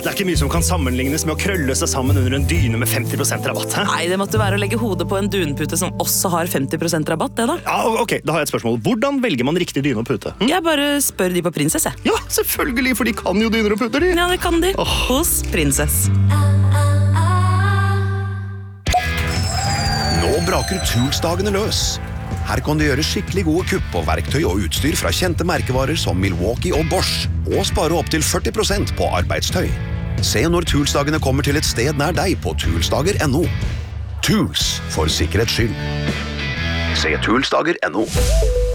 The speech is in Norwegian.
Det ikke mye som kan sammenlignes med å krølle seg sammen under en dyne med 50% rabatt. Hæ? Nei, det måtte være å legge hodet på en dunpute som også har 50% rabatt, det da. Ja, ok, da har jeg et spørsmål. Hvordan velger man riktig dyne og pute? Jeg bare spør de på Princess, jeg. Ja, selvfølgelig, for de kan jo dyner og puter, de. Ja, det kan de. Hos Princess. Nå braker Toolsdagene løs. Her kan du gjøre skikkelig gode kupp på verktøy og utstyr fra kjente merkevarer som Milwaukee og Bosch, og spare opp til 40% på arbeidstøy. Se når Toolsdagene kommer til et sted nær deg på toolsdager.no. Tools for sikkerhets skyld. Se toolsdager.no.